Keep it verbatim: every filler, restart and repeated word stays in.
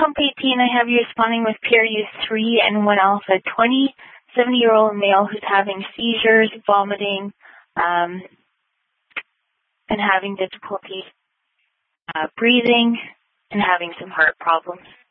pump eighteen, I have you responding with P R U three and one alpha twenty, seventy-year-old male who's having seizures, vomiting, um, and having difficulty uh, breathing, and having some heart problems.